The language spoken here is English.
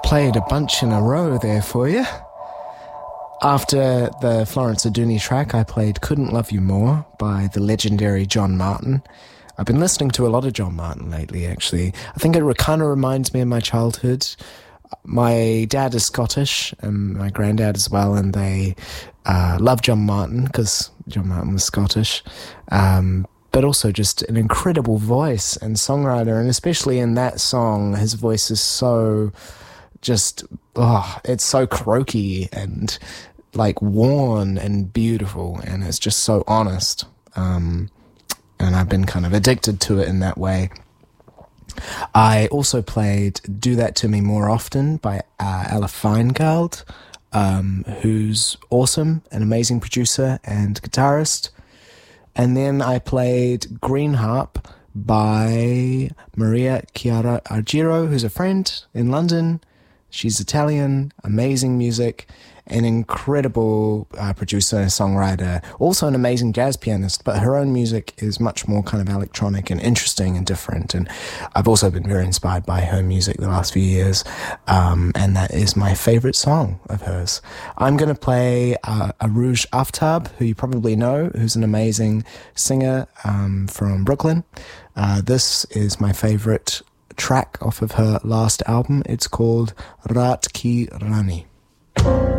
played a bunch in a row there for you. After the Florence Aduni track, I played Couldn't Love You More by the legendary John Martin. I've been listening to a lot of John Martin lately, actually. I think it kind of reminds me of my childhood. My dad is Scottish, and my granddad as well, and they love John Martin because John Martin was Scottish. But also just an incredible voice and songwriter, and especially in that song, his voice is so just, it's so croaky and like worn and beautiful, and it's just so honest. And I've been kind of addicted to it in that way. I also played Do That To Me More Often by Ella Finegold, who's awesome, an amazing producer and guitarist. And then I played Green Harp by Maria Chiara Argiro, who's a friend in London. She's Italian, amazing music, an incredible producer and songwriter, also an amazing jazz pianist, but her own music is much more kind of electronic and interesting and different. And I've also been very inspired by her music the last few years, and that is my favorite song of hers. I'm going to play Arooj Aftab, who you probably know, who's an amazing singer from Brooklyn. This is my favorite track off of her last album. It's called Raat Ki Rani.